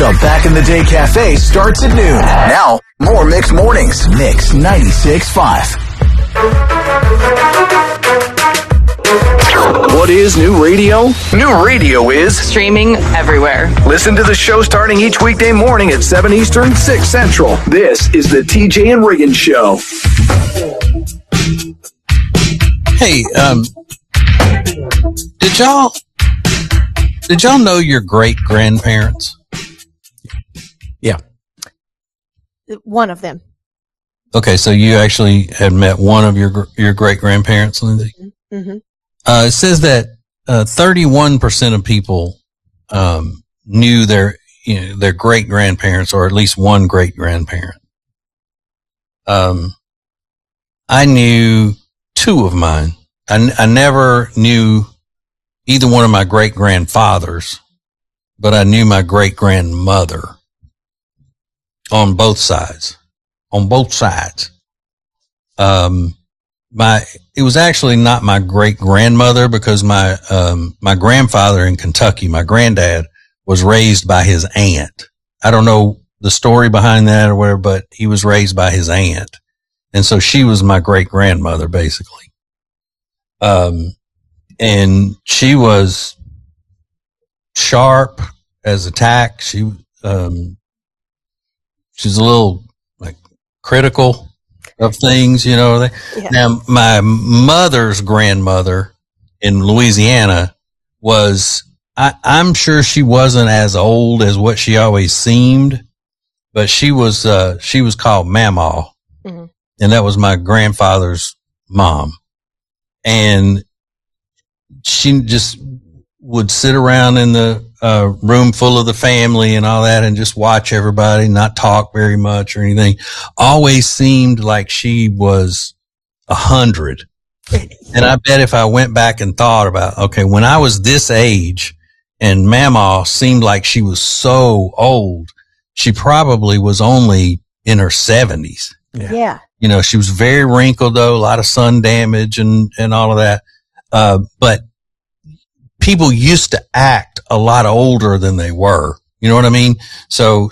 The Back in the Day Cafe starts at noon. Now, more Mix Mornings. Mix 96.5. What is new radio? New radio is streaming everywhere. Listen to the show starting each weekday morning at 7 Eastern, 6 Central. This is the TJ and Riggins Show. Hey, did y'all know your great-grandparents? Yeah. One of them. Okay, so you actually had met one of your great-grandparents, Lindsay? Mm-hmm. It says that 31% of people knew their great-grandparents, or at least one great-grandparent. I knew two of mine. I never knew either one of my great-grandfathers, but I knew my great-grandmother on both sides. It was actually not my great-grandmother, because my grandfather in Kentucky, my granddad, was raised by his aunt. I don't know the story behind that or whatever, but he was raised by his aunt. And so she was my great-grandmother, basically. And she was sharp as a tack. She's a little like critical of things, you know. Yeah. Now, my mother's grandmother in Louisiana was, I'm sure she wasn't as old as what she always seemed, but she was called Mamaw. Mm-hmm. And that was my grandfather's mom. And she just would sit around in the room full of the family and all that and just watch everybody, not talk very much or anything. Always seemed like she was 100. And I bet if I went back and thought about, okay, when I was this age and Mamaw seemed like she was so old, she probably was only in her 70s. Yeah. You know, she was very wrinkled though, a lot of sun damage and all of that. But people used to act a lot older than they were. You know what I mean? So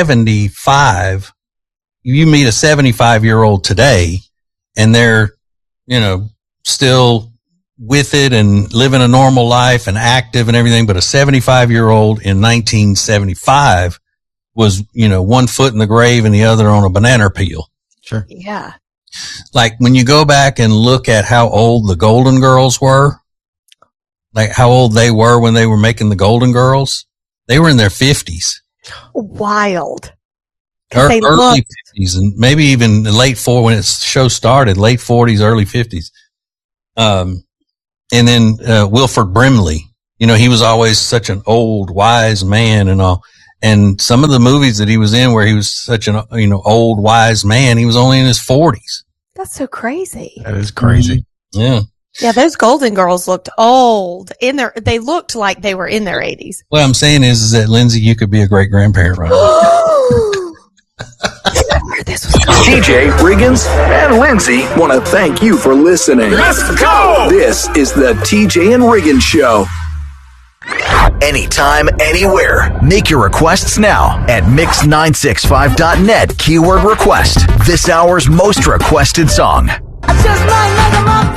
75, you meet a 75-year-old today and they're, you know, still with it and living a normal life and active and everything. But a 75-year-old in 1975 was, you know, one foot in the grave and the other on a banana peel. Sure. Yeah. Like when you go back and look at how old the Golden Girls were, like how old they were when they were making the Golden Girls, they were in their 50s. Wild. Early 50s and maybe even late 40s when its show started, late 40s, early 50s. And then Wilford Brimley, you know, he was always such an old, wise man and all. And some of the movies that he was in where he was such an, you know, old, wise man, he was only in his 40s. That's so crazy. That is crazy. Mm-hmm. Yeah. Yeah, those Golden Girls looked old. They looked like they were in their 80s. What I'm saying is that, Lindsay, you could be a great-grandparent right now. This was cool. TJ, Riggins, and Lindsay want to thank you for listening. Let's go! This is the TJ and Riggins Show. Anytime, anywhere. Make your requests now at mix965.net. Keyword request. This hour's most requested song. I just might make my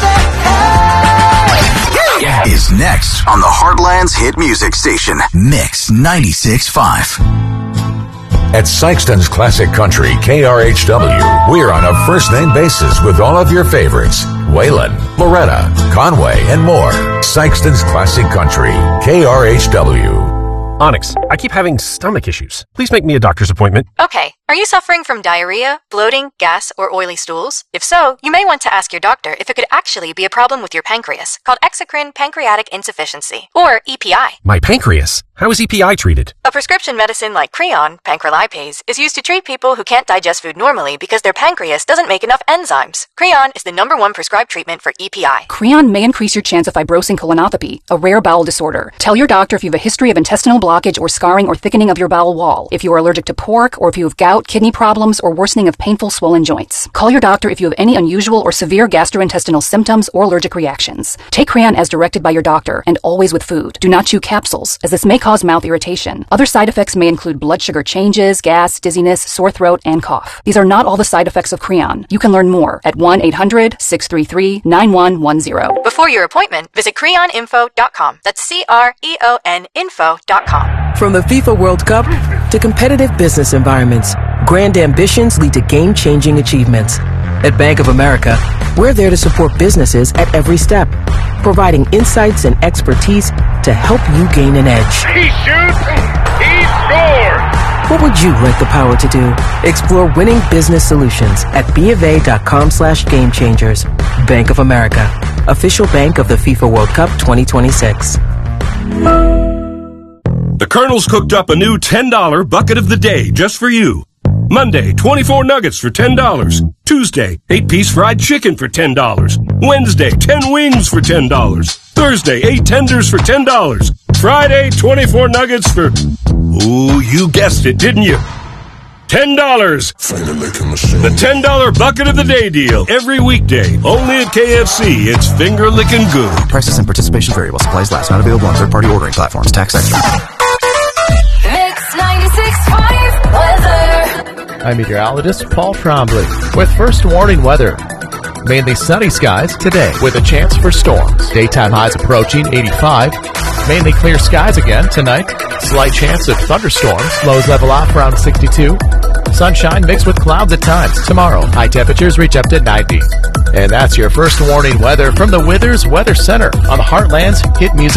baby. Yeah. Is next on the Heartland's hit music station, Mix 96.5. At Sykeston's Classic Country, KRHW, we're on a first-name basis with all of your favorites. Waylon, Loretta, Conway, and more. Sykeston's Classic Country, KRHW. Onyx, I keep having stomach issues. Please make me a doctor's appointment. Okay. Are you suffering from diarrhea, bloating, gas, or oily stools? If so, you may want to ask your doctor if it could actually be a problem with your pancreas, called exocrine pancreatic insufficiency, or EPI. My pancreas? How is EPI treated? A prescription medicine like Creon, pancrelipase, is used to treat people who can't digest food normally because their pancreas doesn't make enough enzymes. Creon is the #1 prescribed treatment for EPI. Creon may increase your chance of fibrosing colonopathy, a rare bowel disorder. Tell your doctor if you have a history of intestinal blockage or scarring or thickening of your bowel wall, if you are allergic to pork, or if you have gout, kidney problems, or worsening of painful swollen joints. Call your doctor if you have any unusual or severe gastrointestinal symptoms or allergic reactions. Take Creon as directed by your doctor and always with food. Do not chew capsules, as this may cause mouth irritation. Other side effects may include blood sugar changes, gas, dizziness, sore throat, and cough. These are not all the side effects of Creon. You can learn more at 1-800-633-9110. Before your appointment, visit creoninfo.com. That's CREON info.com. From the FIFA World Cup to competitive business environments, grand ambitions lead to game-changing achievements. At Bank of America, we're there to support businesses at every step, providing insights and expertise to help you gain an edge. He shoots, he scores! What would you like the power to do? Explore winning business solutions at BofA.com/gamechangers. Bank of America, official bank of the FIFA World Cup 2026. The Colonel's cooked up a new $10 bucket of the day just for you. Monday, 24 nuggets for $10. Tuesday, 8-piece fried chicken for $10. Wednesday, 10 wings for $10. Thursday, 8 tenders for $10. Friday, 24 nuggets for... Ooh, you guessed it, didn't you? $10. The $10 bucket of the day deal. Every weekday. Only at KFC. It's finger licking good. Prices and participation vary while supplies last. Not available on third-party ordering platforms. Tax extra. Mix 96.5 weather. I'm meteorologist Paul Trombley with first warning weather. Mainly sunny skies today with a chance for storms. Daytime highs approaching 85. Mainly clear skies again tonight. Slight chance of thunderstorms. Lows level off around 62. Sunshine mixed with clouds at times. Tomorrow, high temperatures reach up to 90. And that's your first warning weather from the Withers Weather Center on the Heartland's Hit Music